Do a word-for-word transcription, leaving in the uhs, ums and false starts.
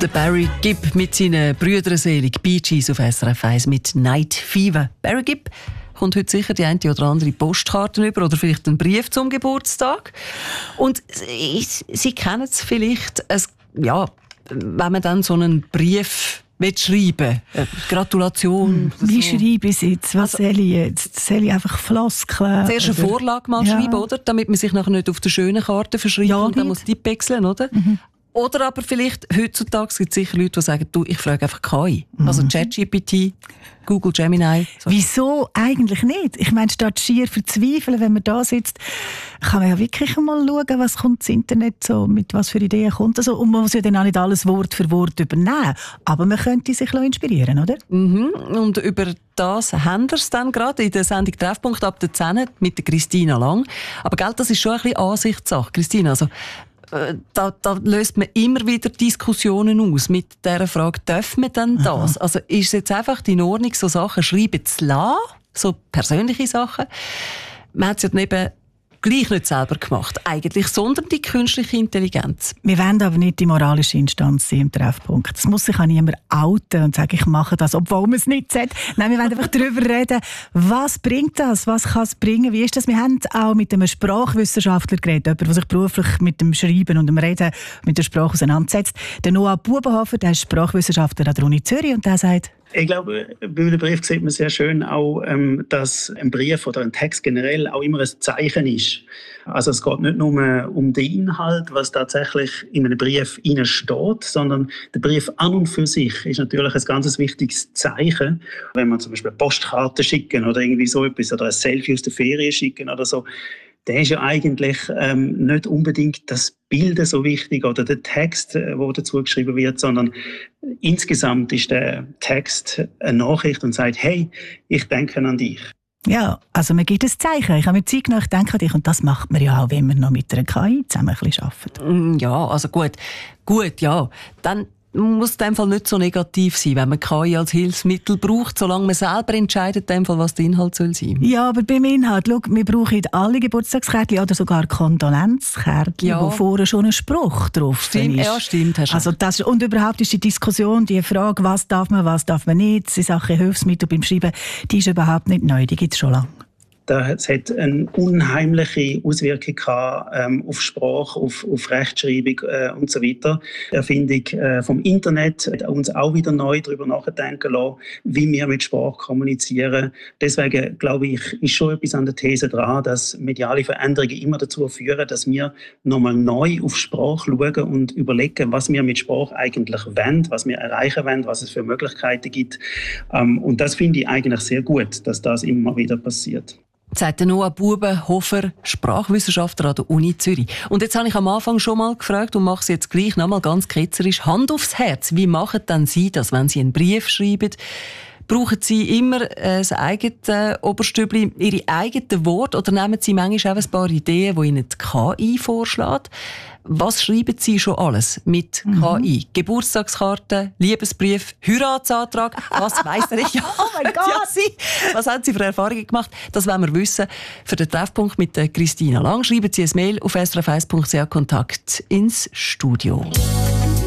Der Barry Gibb mit seinen Brüdern selig. Bee Gees auf S R F eins mit Night Fever. Barry Gibb kommt heute sicher die eine oder andere Postkarte über oder vielleicht einen Brief zum Geburtstag. Und Sie, Sie kennen es vielleicht, es, ja, wenn man dann so einen Brief schreiben will. Gratulation. Wie so. schreibe ich jetzt? Was also, soll ich jetzt? Soll ich einfach Floskeln? Zuerst eine Vorlage mal ja. schreiben, oder? Damit man sich nachher nicht auf der schönen Karte verschreibt ja, und dann muss die wechseln, oder? Mhm. Oder aber vielleicht, heutzutage gibt es sicher Leute, die sagen, du, ich frage einfach K I. Mhm. Also ChatGPT, Google Gemini. So. Wieso eigentlich nicht? Ich meine, statt schier verzweifeln, wenn man da sitzt, kann man ja wirklich mal schauen, was kommt das Internet so, mit was für Ideen kommt. Also, und man muss ja dann auch nicht alles Wort für Wort übernehmen. Aber man könnte sich inspirieren, oder? Mhm. Und über das haben wir es dann gerade in der Sendung Treffpunkt ab der zehn mit der Christina Lang. Aber gell, das ist schon ein bisschen Ansichtssache, Christina. Also, Da, da löst man immer wieder Diskussionen aus mit der Frage, darf man denn das? Aha. Also ist es jetzt einfach in Ordnung, so Sachen schreiben zu lassen, so persönliche Sachen? Man hat es ja eben gleich nicht selber gemacht, eigentlich, sondern die künstliche Intelligenz. Wir wollen aber nicht die moralische Instanz sein im Treffpunkt. Es muss sich auch niemand outen und sagen, ich mache das, obwohl man es nicht sagt. Nein, wir wollen einfach darüber reden, was bringt das, was kann es bringen, wie ist das? Wir haben auch mit einem Sprachwissenschaftler geredet, jemand, der sich beruflich mit dem Schreiben und dem Reden mit der Sprache auseinandersetzt. Der Noah Bubenhofer, der ist Sprachwissenschaftler an der Uni Zürich und der sagt, ich glaube, bei einem Brief sieht man sehr schön auch, ähm, dass ein Brief oder ein Text generell auch immer ein Zeichen ist. Also es geht nicht nur um den Inhalt, was tatsächlich in einem Brief steht, sondern der Brief an und für sich ist natürlich ein ganz wichtiges Zeichen. Wenn man zum Beispiel eine Postkarte schicken oder irgendwie so etwas oder ein Selfie aus der Ferien schicken oder so, der ist ja eigentlich ähm, nicht unbedingt das Bild so wichtig oder der Text, der dazu geschrieben wird, sondern insgesamt ist der Text eine Nachricht und sagt, hey, ich denke an dich. Ja, also man gibt ein Zeichen. Ich habe mir Zeit genommen, ich denke an dich. Und das macht man ja auch, wenn man noch mit einer K I zusammen ein bisschen arbeitet. Ja, also gut. Gut, ja. Dann muss in dem Fall nicht so negativ sein, wenn man K I als Hilfsmittel braucht, solange man selber entscheidet, in dem Fall, was der Inhalt soll sein. Ja, aber beim Inhalt, schau, wir brauchen alle Geburtstagskärtchen oder sogar Kondolenzkärtchen, ja. Wo vorher schon ein Spruch drauf stimmt, ist. Ja, stimmt. Hast also das, und überhaupt ist die Diskussion, die Frage, was darf man, was darf man nicht, die Sache Hilfsmittel beim Schreiben, die ist überhaupt nicht neu, die gibt es schon lange. Es hat eine unheimliche Auswirkung gehabt, ähm, auf Sprache, auf, auf Rechtschreibung äh, und so weiter. Die Erfindung äh, vom Internet hat uns auch wieder neu darüber nachdenken lassen, wie wir mit Sprache kommunizieren. Deswegen glaube ich, ist schon etwas an der These dran, dass mediale Veränderungen immer dazu führen, dass wir nochmal neu auf Sprache schauen und überlegen, was wir mit Sprache eigentlich wollen, was wir erreichen wollen, was es für Möglichkeiten gibt. Ähm, und das finde ich eigentlich sehr gut, dass das immer wieder passiert. Sagt Noah Bubenhofer, Sprachwissenschaftler an der Uni Zürich. Und jetzt habe ich am Anfang schon mal gefragt und mache es jetzt gleich noch mal ganz ketzerisch. Hand aufs Herz, wie machen denn Sie das, wenn Sie einen Brief schreiben? Brauchen Sie immer äh, das eigene Oberstübli, Ihre eigenen Worte oder nehmen Sie manchmal auch ein paar Ideen, die Ihnen die K I vorschlägt? Was schreiben Sie schon alles mit mhm. K I? Geburtstagskarte, Liebesbrief, Heiratsantrag, was weiss ich? Ja, oh mein Gott! Ja, Sie. Was haben Sie für Erfahrungen gemacht? Das wollen wir wissen. Für den Treffpunkt mit Christina Lang schreiben Sie ein Mail auf s r f eins punkt c h Kontakt ins Studio.